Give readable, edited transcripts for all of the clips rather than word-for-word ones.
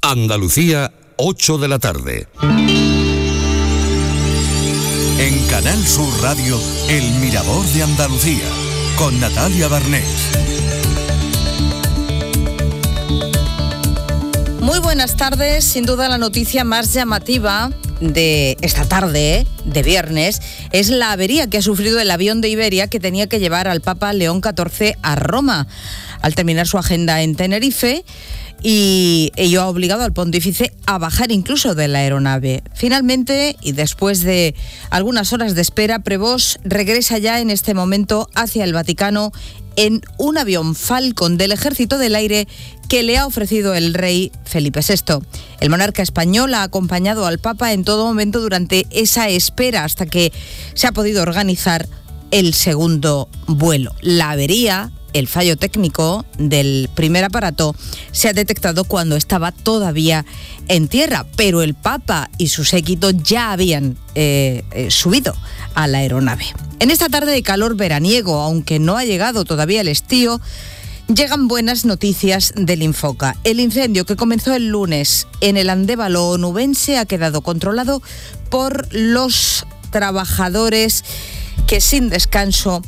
Andalucía, 8 de la tarde. En Canal Sur Radio, El Mirador de Andalucía, con Natalia Barnés. Muy buenas tardes. Sin duda la noticia más llamativa de esta tarde, de viernes, es la avería que ha sufrido el avión de Iberia que tenía que llevar al Papa León XIV a Roma. Al terminar su agenda en Tenerife, y ello ha obligado al pontífice a bajar incluso de la aeronave. Finalmente, y después de algunas horas de espera, Prevost regresa ya en este momento hacia el Vaticano en un avión Falcon del Ejército del Aire que le ha ofrecido el rey Felipe VI. El monarca español ha acompañado al Papa en todo momento durante esa espera hasta que se ha podido organizar el segundo vuelo. La avería, el fallo técnico del primer aparato, se ha detectado cuando estaba todavía en tierra, pero el Papa y su séquito ya habían subido a la aeronave. En esta tarde de calor veraniego, aunque no ha llegado todavía el estío, llegan buenas noticias del Infoca. El incendio que comenzó el lunes en el Andévalo onubense ha quedado controlado por los trabajadores que sin descanso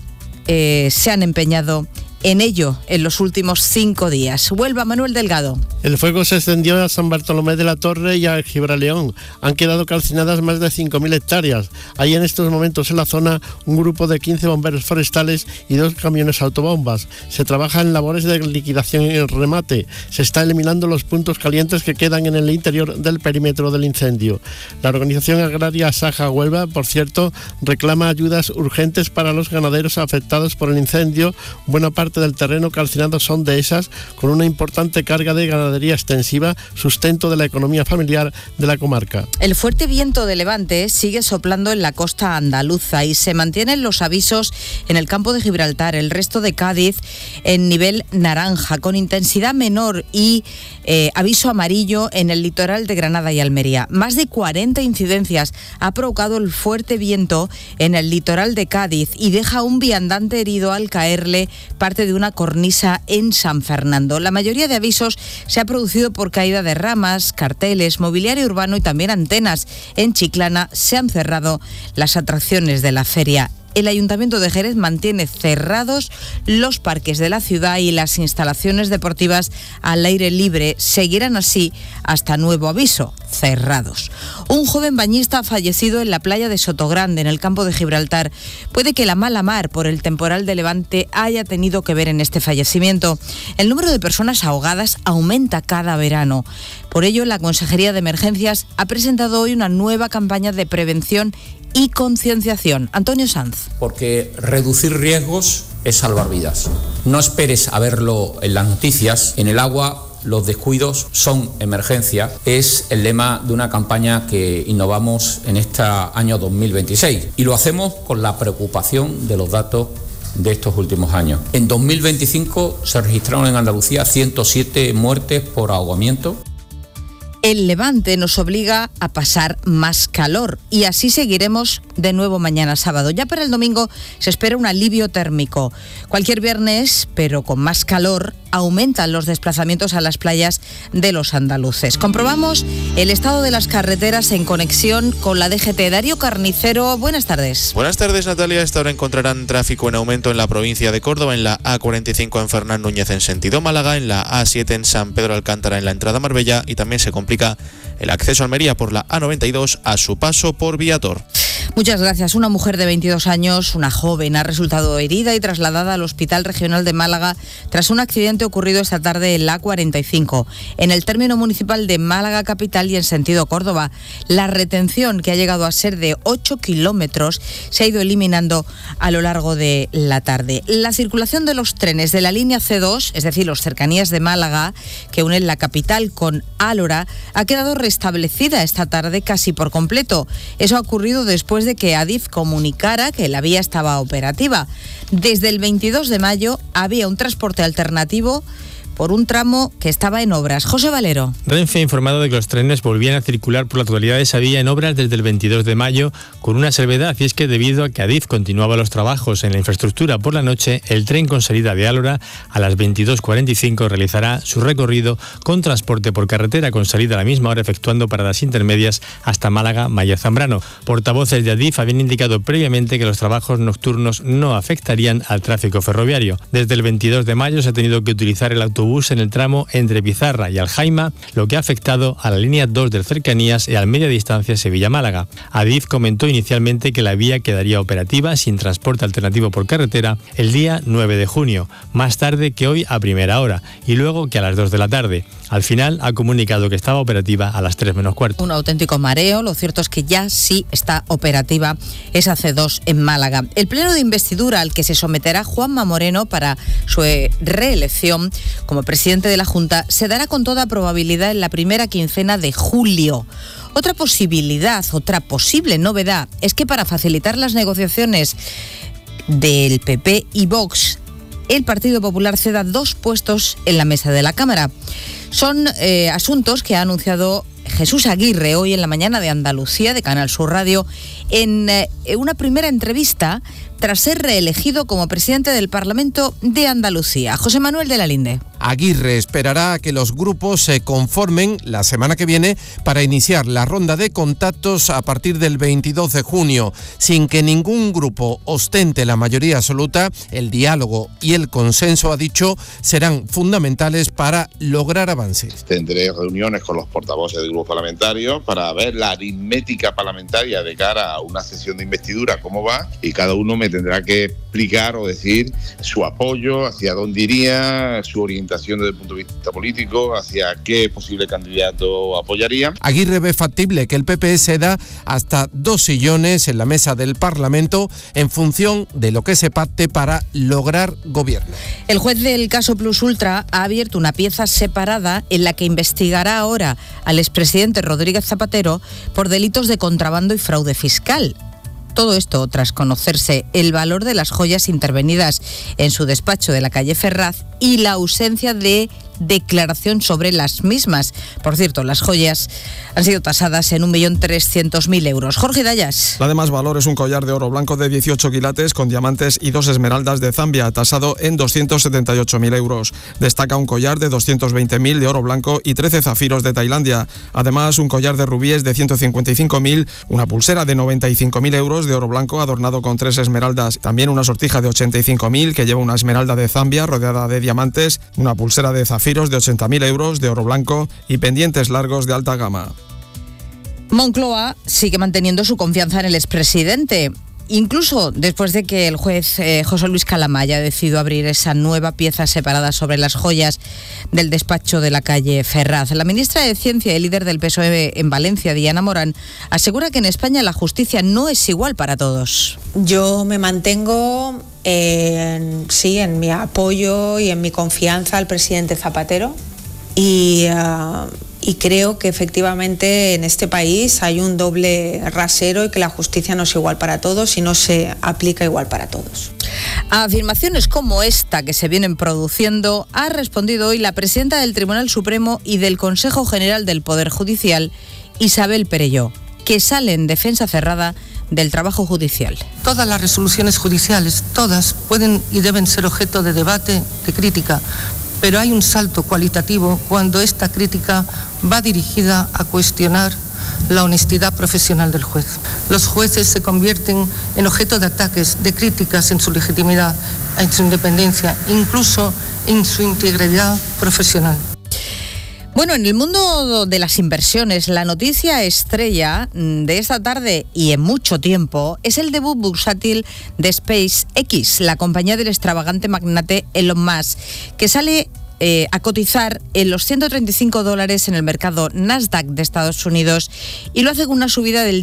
se han empeñado en ello en los últimos 5 días. Huelva, Manuel Delgado. El fuego se extendió a San Bartolomé de la Torre y a Gibraleón. Han quedado calcinadas más de 5.000 hectáreas. Hay en estos momentos en la zona un grupo de 15 bomberos forestales y 2 camiones autobombas. Se trabaja en labores de liquidación y remate. Se está eliminando los puntos calientes que quedan en el interior del perímetro del incendio. La organización agraria Saja Huelva, por cierto, reclama ayudas urgentes para los ganaderos afectados por el incendio. Buena parte del terreno calcinado son dehesas con una importante carga de ganadería extensiva, sustento de la economía familiar de la comarca. El fuerte viento de levante sigue soplando en la costa andaluza y se mantienen los avisos en el campo de Gibraltar, el resto de Cádiz en nivel naranja, con intensidad menor y aviso amarillo en el litoral de Granada y Almería. Más de 40 incidencias ha provocado el fuerte viento en el litoral de Cádiz y deja un viandante herido al caerle parte de una cornisa en San Fernando. La mayoría de avisos se ha producido por caída de ramas, carteles, mobiliario urbano y también antenas. En Chiclana se han cerrado las atracciones de la feria. El Ayuntamiento de Jerez mantiene cerrados los parques de la ciudad y las instalaciones deportivas al aire libre seguirán así hasta nuevo aviso, cerrados. Un joven bañista ha fallecido en la playa de Sotogrande, en el campo de Gibraltar. Puede que la mala mar por el temporal de levante haya tenido que ver en este fallecimiento. El número de personas ahogadas aumenta cada verano. Por ello, la Consejería de Emergencias ha presentado hoy una nueva campaña de prevención y concienciación. Antonio Sanz. Porque reducir riesgos es salvar vidas. No esperes a verlo en las noticias. En el agua los descuidos son emergencia. Es el lema de una campaña que innovamos en este año 2026. Y lo hacemos con la preocupación de los datos de estos últimos años. En 2025 se registraron en Andalucía 107 muertes por ahogamiento. El levante nos obliga a pasar más calor y así seguiremos de nuevo mañana sábado. Ya para el domingo se espera un alivio térmico. Cualquier viernes, pero con más calor, aumentan los desplazamientos a las playas de los andaluces. Comprobamos el estado de las carreteras en conexión con la DGT. Darío Carnicero, buenas tardes. Buenas tardes, Natalia. A esta hora encontrarán tráfico en aumento en la provincia de Córdoba, en la A45 en Fernán Núñez en sentido Málaga, en la A7 en San Pedro Alcántara en la entrada a Marbella y también se complica el acceso a Almería por la A92 a su paso por Viator. Muchas gracias. Una mujer de 22 años, una joven, ha resultado herida y trasladada al Hospital Regional de Málaga tras un accidente ocurrido esta tarde en la A45, en el término municipal de Málaga capital y en sentido Córdoba. La retención, que ha llegado a ser de 8 kilómetros, se ha ido eliminando a lo largo de la tarde. La circulación de los trenes de la línea C2, es decir, los cercanías de Málaga, que unen la capital con Álora, ha quedado restablecida esta tarde casi por completo. Eso ha ocurrido después de que Adif comunicara que la vía estaba operativa. Desde el 22 de mayo había un transporte alternativo por un tramo que estaba en obras. José Valero. Renfe ha informado de que los trenes volvían a circular por la totalidad de esa vía en obras desde el 22 de mayo, con una salvedad, y es que debido a que Adif continuaba los trabajos en la infraestructura por la noche, el tren con salida de Álora a las 22:45 realizará su recorrido con transporte por carretera con salida a la misma hora, efectuando paradas intermedias hasta Málaga, Maya Zambrano. Portavoces de Adif habían indicado previamente que los trabajos nocturnos no afectarían al tráfico ferroviario. Desde el 22 de mayo se ha tenido que utilizar el autobús en el tramo entre Pizarra y Aljaima, lo que ha afectado a la línea 2 del Cercanías y al media distancia Sevilla-Málaga. Adif comentó inicialmente que la vía quedaría operativa sin transporte alternativo por carretera el día 9 de junio, más tarde que hoy a primera hora y luego que a las 2 de la tarde. Al final ha comunicado que estaba operativa a las 3 menos cuarto. Un auténtico mareo, lo cierto es que ya sí está operativa esa C2 en Málaga. El pleno de investidura al que se someterá Juanma Moreno para su reelección como presidente de la Junta se dará con toda probabilidad en la primera quincena de julio. Otra posible novedad es que para facilitar las negociaciones del PP y Vox, el Partido Popular ceda 2 puestos en la mesa de la Cámara. Son asuntos que ha anunciado Jesús Aguirre hoy en la mañana de Andalucía, de Canal Sur Radio, en una primera entrevista tras ser reelegido como presidente del Parlamento de Andalucía. José Manuel de la Linde. Aguirre esperará a que los grupos se conformen la semana que viene para iniciar la ronda de contactos a partir del 22 de junio. Sin que ningún grupo ostente la mayoría absoluta, el diálogo y el consenso, ha dicho, serán fundamentales para lograr avances. Tendré reuniones con los portavoces de grupos parlamentarios para ver la aritmética parlamentaria de cara a una sesión de investidura, cómo va, y cada uno me tendrá que explicar o decir su apoyo, hacia dónde iría, su orientación desde el punto de vista político, hacia qué posible candidato apoyaría. Aguirre ve factible que el PP ceda hasta 2 sillones en la mesa del Parlamento en función de lo que se pacte para lograr gobierno. El juez del caso Plus Ultra ha abierto una pieza separada en la que investigará ahora al expresidente Rodríguez Zapatero por delitos de contrabando y fraude fiscal. Todo esto tras conocerse el valor de las joyas intervenidas en su despacho de la calle Ferraz y la ausencia de declaración sobre las mismas. Por cierto, las joyas han sido tasadas en 1.300.000 euros. Jorge Dayas. La de más valor es un collar de oro blanco de 18 quilates con diamantes y 2 esmeraldas de Zambia, tasado en 278.000 euros. Destaca un collar de 220.000 de oro blanco y 13 zafiros de Tailandia. Además, un collar de rubíes de 155.000, una pulsera de 95.000 euros de oro blanco adornado con 3 esmeraldas. También una sortija de 85.000 que lleva una esmeralda de Zambia rodeada de diamantes, una pulsera de zafiros de 80.000 euros de oro blanco y pendientes largos de alta gama. Moncloa sigue manteniendo su confianza en el expresidente, incluso después de que el juez José Luis Calama haya decidido abrir esa nueva pieza separada sobre las joyas del despacho de la calle Ferraz. La ministra de Ciencia y líder del PSOE en Valencia, Diana Morán, asegura que en España la justicia no es igual para todos. Yo me mantengo en mi apoyo y en mi confianza al presidente Zapatero y creo que efectivamente en este país hay un doble rasero y que la justicia no es igual para todos y no se aplica igual para todos. A afirmaciones como esta que se vienen produciendo ha respondido hoy la presidenta del Tribunal Supremo y del Consejo General del Poder Judicial, Isabel Perelló, que sale en defensa cerrada del trabajo judicial. Todas las resoluciones judiciales, todas, pueden y deben ser objeto de debate, de crítica, pero hay un salto cualitativo cuando esta crítica va dirigida a cuestionar la honestidad profesional del juez. Los jueces se convierten en objeto de ataques, de críticas en su legitimidad, en su independencia, incluso en su integridad profesional. Bueno, en el mundo de las inversiones, la noticia estrella de esta tarde y en mucho tiempo es el debut bursátil de SpaceX, la compañía del extravagante magnate Elon Musk, que sale a cotizar en los $135 en el mercado Nasdaq de Estados Unidos y lo hace con una subida del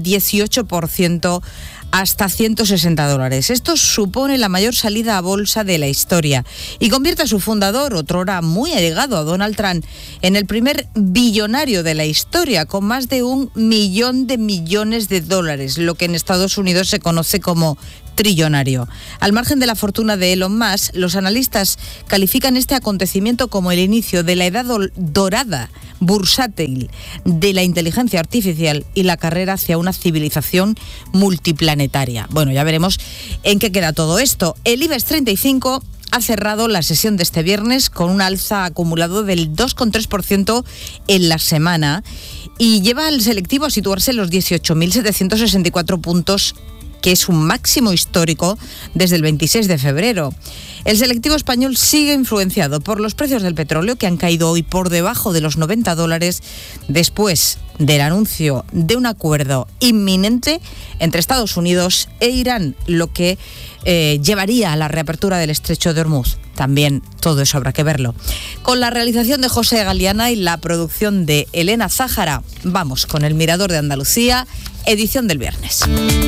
18% hasta $160. Esto supone la mayor salida a bolsa de la historia y convierte a su fundador, otrora muy allegado a Donald Trump, en el primer billonario de la historia, con más de $1 millón, lo que en Estados Unidos se conoce como trillonario. Al margen de la fortuna de Elon Musk, los analistas califican este acontecimiento como el inicio de la edad dorada bursátil de la inteligencia artificial y la carrera hacia una civilización multiplanetaria. Bueno, ya veremos en qué queda todo esto. El IBEX 35 ha cerrado la sesión de este viernes con un alza acumulado del 2,3% en la semana y lleva al selectivo a situarse en los 18.764 puntos, que es un máximo histórico desde el 26 de febrero. El selectivo español sigue influenciado por los precios del petróleo, que han caído hoy por debajo de los $90 después del anuncio de un acuerdo inminente entre Estados Unidos e Irán, lo que llevaría a la reapertura del estrecho de Hormuz. También todo eso habrá que verlo. Con la realización de José Galiana y la producción de Elena Zájara, vamos con El Mirador de Andalucía, edición del viernes.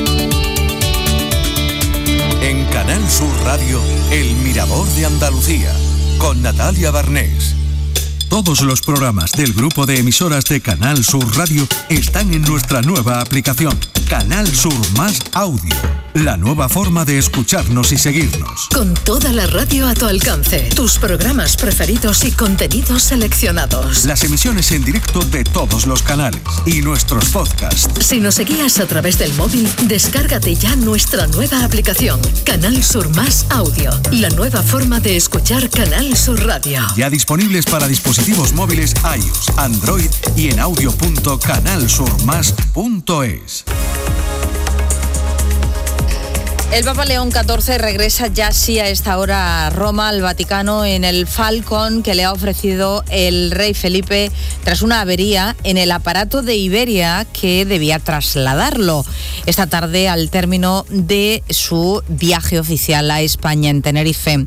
En Canal Sur Radio, El Mirador de Andalucía, con Natalia Barnés. Todos los programas del grupo de emisoras de Canal Sur Radio están en nuestra nueva aplicación, Canal Sur Más Audio, la nueva forma de escucharnos y seguirnos. Con toda la radio a tu alcance, tus programas preferidos y contenidos seleccionados. Las emisiones en directo de todos los canales y nuestros podcasts. Si nos seguías a través del móvil, descárgate ya nuestra nueva aplicación, Canal Sur Más Audio, la nueva forma de escuchar Canal Sur Radio. Ya disponibles para dispositivos móviles iOS, Android y en audio.canalsurmas.es. El Papa León XIV regresa ya sí a esta hora a Roma, al Vaticano, en el Falcon que le ha ofrecido el rey Felipe tras una avería en el aparato de Iberia que debía trasladarlo esta tarde al término de su viaje oficial a España en Tenerife.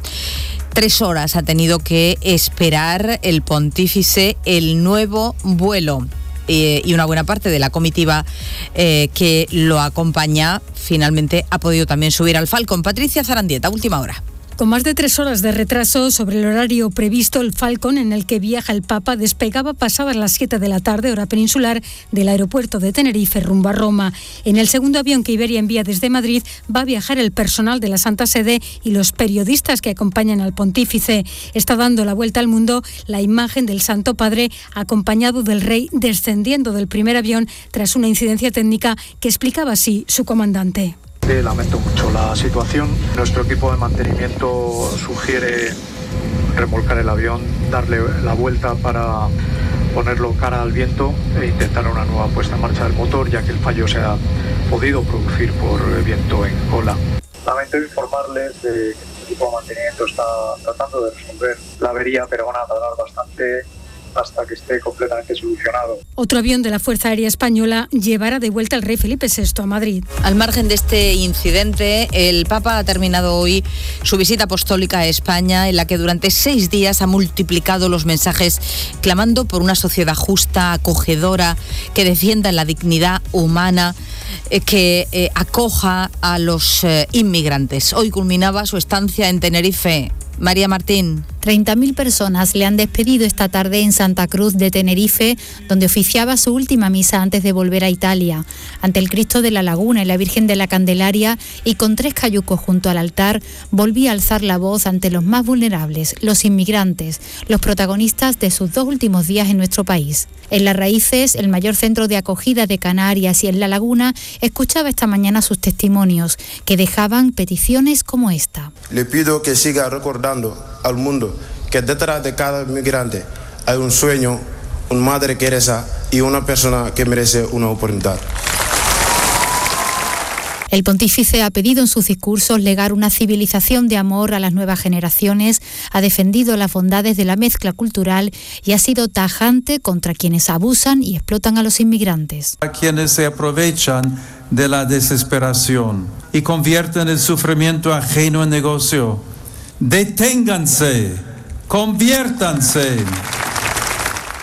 3 horas ha tenido que esperar el pontífice el nuevo vuelo. Y una buena parte de la comitiva que lo acompaña finalmente ha podido también subir al Falcon. Patricia Zarandieta, última hora. Con más de 3 horas de retraso sobre el horario previsto, el Falcon en el que viaja el Papa despegaba pasadas las 7 de la tarde, hora peninsular, del aeropuerto de Tenerife rumbo a Roma. En el segundo avión que Iberia envía desde Madrid va a viajar el personal de la Santa Sede y los periodistas que acompañan al pontífice. Está dando la vuelta al mundo la imagen del Santo Padre acompañado del rey descendiendo del primer avión tras una incidencia técnica que explicaba así su comandante. Lamento mucho la situación. Nuestro equipo de mantenimiento sugiere remolcar el avión, darle la vuelta para ponerlo cara al viento e intentar una nueva puesta en marcha del motor, ya que el fallo se ha podido producir por viento en cola. Lamento informarles de que nuestro equipo de mantenimiento está tratando de resolver la avería, pero van a tardar bastante hasta que esté completamente solucionado. Otro avión de la Fuerza Aérea Española llevará de vuelta al rey Felipe VI a Madrid. Al margen de este incidente, el Papa ha terminado hoy su visita apostólica a España, en la que durante 6 días ha multiplicado los mensajes clamando por una sociedad justa, acogedora, que defienda la dignidad humana, que acoja a los inmigrantes. Hoy culminaba su estancia en Tenerife. María Martín. 30.000 personas le han despedido esta tarde en Santa Cruz de Tenerife, donde oficiaba su última misa antes de volver a Italia. Ante el Cristo de la Laguna y la Virgen de la Candelaria, y con 3 cayucos junto al altar, volvía a alzar la voz ante los más vulnerables, los inmigrantes, los protagonistas de sus 2 últimos días en nuestro país. En Las Raíces, el mayor centro de acogida de Canarias, y en La Laguna, escuchaba esta mañana sus testimonios, que dejaban peticiones como esta. Le pido que siga recordando al mundo que detrás de cada migrante hay un sueño, una madre Teresa y una persona que merece una oportunidad. El pontífice ha pedido en sus discursos legar una civilización de amor a las nuevas generaciones, ha defendido las bondades de la mezcla cultural y ha sido tajante contra quienes abusan y explotan a los inmigrantes. A quienes se aprovechan de la desesperación y convierten el sufrimiento ajeno en negocio. Deténganse, conviértanse.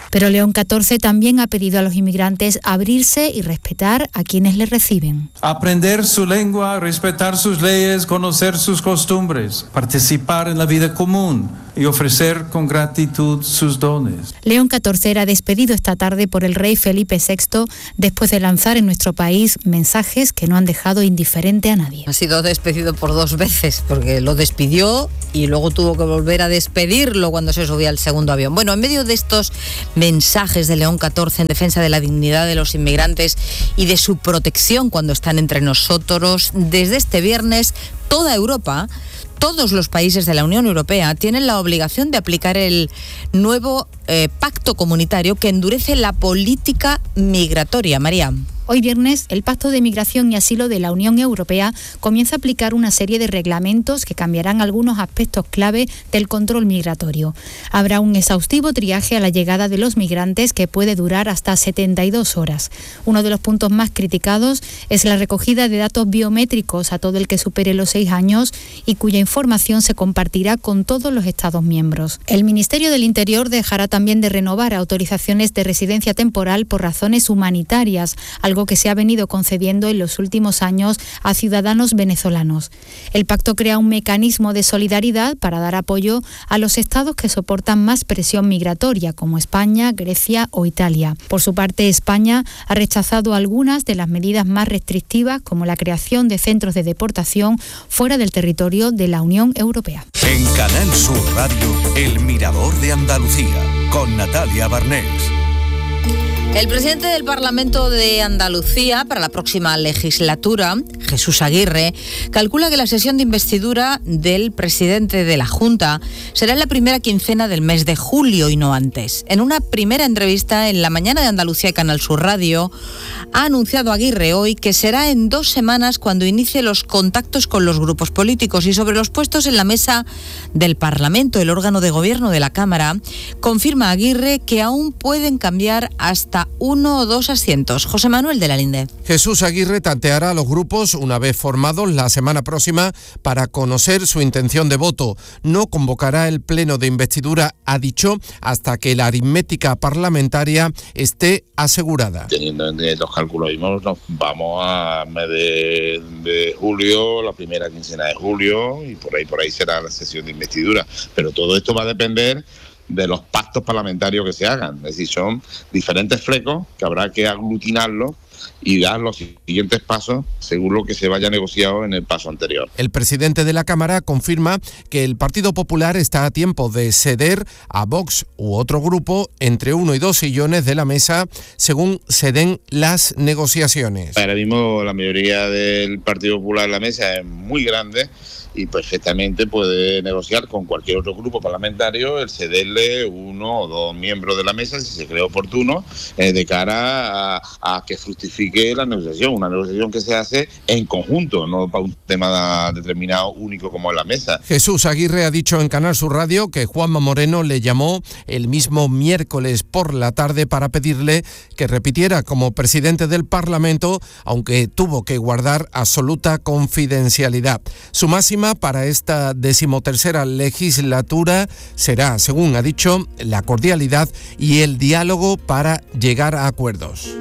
Pero León XIV también ha pedido a los inmigrantes abrirse y respetar a quienes les reciben. Aprender su lengua, respetar sus leyes, conocer sus costumbres, participar en la vida común y ofrecer con gratitud sus dones. León XIV era despedido esta tarde por el rey Felipe VI después de lanzar en nuestro país mensajes que no han dejado indiferente a nadie. Ha sido despedido por 2 veces, porque lo despidió y luego tuvo que volver a despedirlo cuando se subía al segundo avión. Bueno, en medio de estos mensajes de León XIV en defensa de la dignidad de los inmigrantes y de su protección cuando están entre nosotros, desde este viernes toda Europa, todos los países de la Unión Europea tienen la obligación de aplicar el nuevo pacto comunitario que endurece la política migratoria. María. Hoy viernes, el Pacto de Migración y Asilo de la Unión Europea comienza a aplicar una serie de reglamentos que cambiarán algunos aspectos clave del control migratorio. Habrá un exhaustivo triaje a la llegada de los migrantes que puede durar hasta 72 horas. Uno de los puntos más criticados es la recogida de datos biométricos a todo el que supere los 6 años y cuya información se compartirá con todos los Estados miembros. El Ministerio del Interior dejará también de renovar autorizaciones de residencia temporal por razones humanitarias, algo que se ha venido concediendo en los últimos años a ciudadanos venezolanos. El pacto crea un mecanismo de solidaridad para dar apoyo a los estados que soportan más presión migratoria, como España, Grecia o Italia. Por su parte, España ha rechazado algunas de las medidas más restrictivas, como la creación de centros de deportación fuera del territorio de la Unión Europea. En Canal Sur Radio, El Mirador de Andalucía, con Natalia Barnés. El presidente del Parlamento de Andalucía para la próxima legislatura, Jesús Aguirre, calcula que la sesión de investidura del presidente de la Junta será en la primera quincena del mes de julio y no antes. En una primera entrevista en La Mañana de Andalucía y Canal Sur Radio, ha anunciado Aguirre hoy que será en 2 semanas cuando inicie los contactos con los grupos políticos. Y sobre los puestos en la mesa del Parlamento, el órgano de gobierno de la Cámara, confirma Aguirre que aún pueden cambiar hasta 1 o 2 asientos. José Manuel de la Linde. Jesús Aguirre tanteará a los grupos una vez formados la semana próxima para conocer su intención de voto. No convocará el pleno de investidura, ha dicho, hasta que la aritmética parlamentaria esté asegurada. Teniendo en los cálculos mismos, nos vamos a mes de julio, la primera quincena de julio, y por ahí será la sesión de investidura. Pero todo esto va a depender de los pactos parlamentarios que se hagan. Es decir, son diferentes flecos que habrá que aglutinarlos y dar los siguientes pasos según lo que se vaya negociado en el paso anterior. El presidente de la Cámara confirma que el Partido Popular está a tiempo de ceder a Vox u otro grupo entre 1 y 2 sillones de la mesa según se den las negociaciones. Ahora mismo la mayoría del Partido Popular en la mesa es muy grande y perfectamente puede negociar con cualquier otro grupo parlamentario el cederle 1 o 2 miembros de la mesa si se cree oportuno de cara a que fructifique la negociación, una negociación que se hace en conjunto, no para un tema determinado único como es la mesa. Jesús Aguirre ha dicho en Canal Sur Radio que Juanma Moreno le llamó el mismo miércoles por la tarde para pedirle que repitiera como presidente del Parlamento, aunque tuvo que guardar absoluta confidencialidad. Su máxima para esta 13ª legislatura será, según ha dicho, la cordialidad y el diálogo para llegar a acuerdos.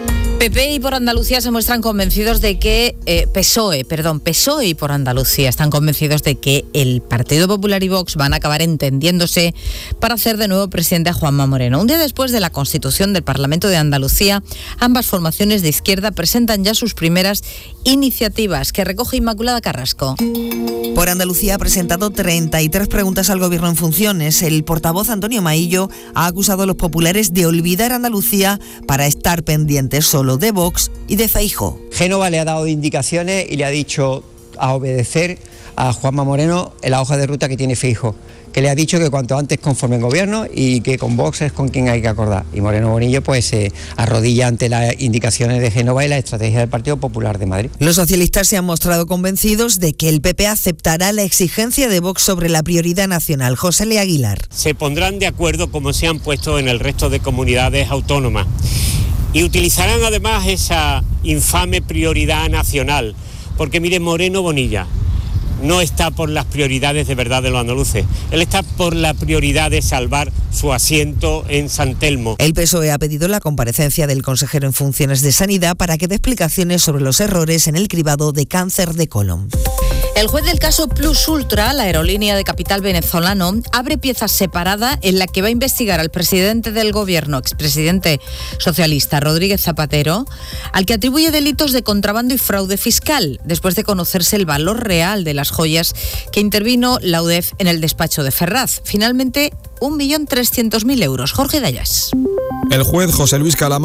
PP y por Andalucía se muestran convencidos de que PSOE y por Andalucía están convencidos de que el Partido Popular y Vox van a acabar entendiéndose para hacer de nuevo presidente a Juanma Moreno. Un día después de la constitución del Parlamento de Andalucía, ambas formaciones de izquierda presentan ya sus primeras iniciativas que recoge Inmaculada Carrasco. Por Andalucía ha presentado 33 preguntas al Gobierno en funciones. El portavoz Antonio Maillo ha acusado a los populares de olvidar Andalucía para estar pendientes solo de Vox y de Feijóo. Génova le ha dado indicaciones y le ha dicho a obedecer a Juanma Moreno en la hoja de ruta que tiene Feijóo, que le ha dicho que cuanto antes conformen gobierno y que con Vox es con quien hay que acordar. Y Moreno Bonillo pues se arrodilla ante las indicaciones de Génova y la estrategia del Partido Popular de Madrid. Los socialistas se han mostrado convencidos de que el PP aceptará la exigencia de Vox sobre la prioridad nacional. José L. Aguilar. Se pondrán de acuerdo como se han puesto en el resto de comunidades autónomas y utilizarán además esa infame prioridad nacional, porque mire, Moreno Bonilla no está por las prioridades de verdad de los andaluces, él está por la prioridad de salvar su asiento en San Telmo. El PSOE ha pedido la comparecencia del consejero en funciones de Sanidad para que dé explicaciones sobre los errores en el cribado de cáncer de colon. El juez del caso Plus Ultra, la aerolínea de capital venezolano, abre pieza separada en la que va a investigar al presidente del gobierno, expresidente socialista Rodríguez Zapatero, al que atribuye delitos de contrabando y fraude fiscal, después de conocerse el valor real de las joyas que intervino la UDEF en el despacho de Ferraz. Finalmente, 1.300.000 euros. Jorge Dayas. El juez José Luis Calama